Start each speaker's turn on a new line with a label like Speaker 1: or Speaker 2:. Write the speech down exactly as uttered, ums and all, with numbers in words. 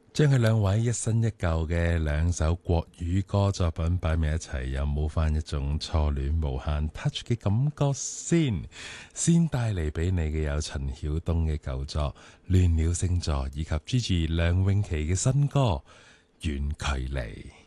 Speaker 1: 將佢兩位一新一舊嘅兩首國語歌作品擺埋一齊，有冇翻一種初戀無限 touch 嘅感覺先？先帶嚟俾你嘅有陳曉東嘅舊作《亂了星座》，以及 Gigi 梁詠琪嘅新歌《遠距離》。